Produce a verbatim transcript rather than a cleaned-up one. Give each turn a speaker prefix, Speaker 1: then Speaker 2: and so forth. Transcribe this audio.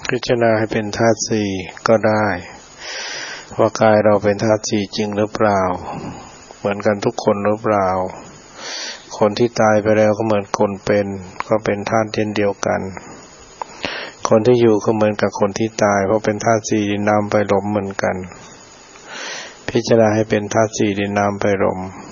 Speaker 1: พิจารณาให้เป็นธาตุสี่ก็ได้ว่ากายเราเป็นธาตุสี่จริงหรือเปล่าเหมือนกันทุกคนหรือเปล่าคนที่ตายไปแล้วก็เหมือนคนเป็นก็เป็นธาตุเดียวกันคนที่อยู่ก็เหมือนกับคนที่ตายเพราะเป็นธาตุสี่ดินน้ำไฟลมเหมือนกันพิจารณาให้เป็นธาตุสี่ดินน้ำไฟลม